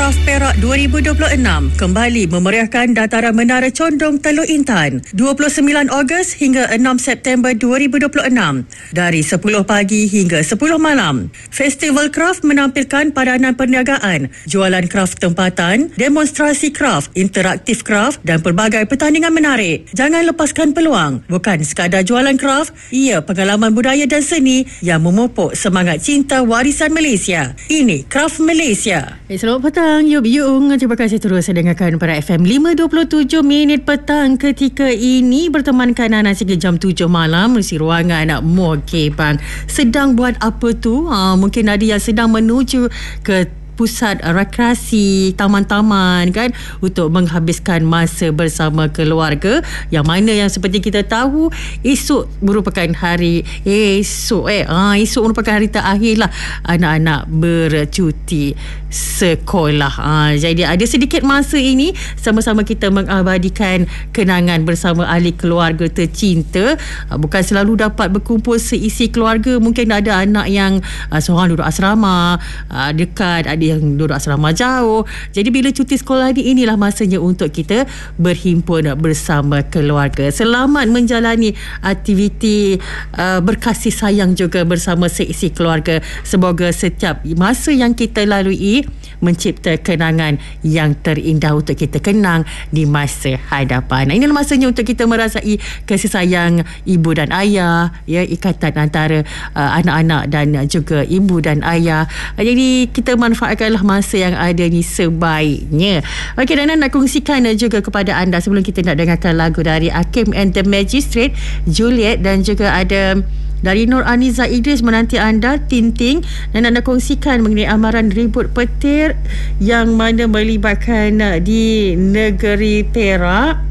Kraft Perak 2026 kembali memeriahkan dataran Menara Condong Teluk Intan 29 Ogos hingga 6 September 2026 dari 10 pagi hingga 10 malam. Festival Kraft menampilkan padanan perniagaan, jualan kraft tempatan, demonstrasi kraft, interaktif kraft dan pelbagai pertandingan menarik. Jangan lepaskan peluang. Bukan sekadar jualan kraft, ia pengalaman budaya dan seni yang memupuk semangat cinta warisan Malaysia. Ini Kraft Malaysia. Selamat petang, Yub Yung. Terima kasih terus dengarkan para FM 5.27 minit petang ketika ini bertemankan anda sehingga jam 7 malam di ruangan Moge Bang. Sedang buat apa tu? Mungkin ada yang sedang menuju ke pusat rekreasi, taman-taman kan, untuk menghabiskan masa bersama keluarga, yang mana yang seperti kita tahu esok merupakan hari esok merupakan hari terakhir lah anak-anak bercuti sekolah. Jadi ada sedikit masa ini sama-sama kita mengabadikan kenangan bersama ahli keluarga tercinta. Bukan selalu dapat berkumpul seisi keluarga. Mungkin ada anak yang seorang duduk asrama dekat, ada yang duduk asrama jauh. Jadi bila cuti sekolah ni, inilah masanya untuk kita berhimpun bersama keluarga. Selamat menjalani aktiviti berkasih sayang juga bersama seisi keluarga. Semoga setiap masa yang kita lalui mencipta kenangan yang terindah untuk kita kenang di masa hadapan. Inilah masanya untuk kita merasai kasih sayang ibu dan ayah, ya, ikatan antara anak-anak dan juga ibu dan ayah. Jadi kita manfaatkanlah masa yang ada ni sebaiknya. Okey, dan nak kongsikan juga kepada anda sebelum kita nak dengarkan lagu dari Hakim and the Magistrate, Juliet, dan juga ada dari Nur Aniza Idris menanti anda, Tinting, dan anda kongsikan mengenai amaran ribut petir yang mana melibatkan di negeri Perak.